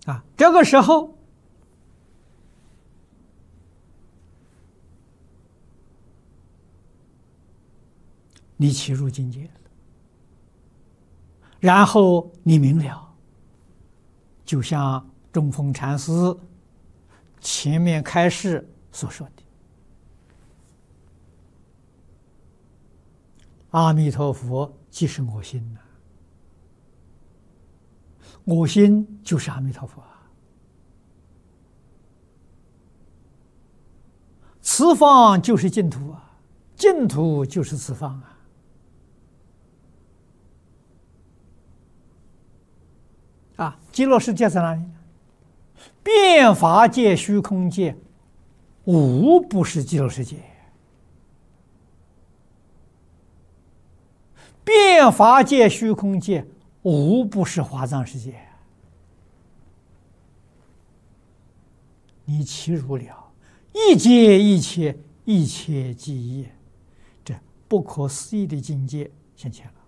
这个时候你起入境界了，然后你明了，就像中峰禅师前面开示所说的，阿弥陀佛即是我心呐，我心就是阿弥陀佛啊，此方就是净土啊，净土就是此方啊。极乐世界在哪里？遍法界、虚空界，无不是极乐世界。遍法界、虚空界，无不是华藏世界。你起入了，一界一切，一切即一，这不可思议的境界现前了。